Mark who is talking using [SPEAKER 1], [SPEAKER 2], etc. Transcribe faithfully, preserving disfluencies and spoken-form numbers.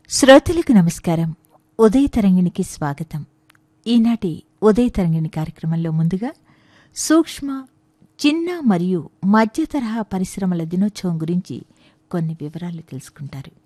[SPEAKER 1] శ్రోతలకు నమస్కారం. ఉదయ తరంగిణికి స్వాగతం. ఈనాటి ఉదయ తరంగిణి కార్యక్రమంలో ముందుగా సూక్ష్మ, చిన్న మరియు మధ్య తరహా పరిశ్రమల దినోత్సవం గురించి కొన్ని వివరాలు తెలుసుకుంటారు.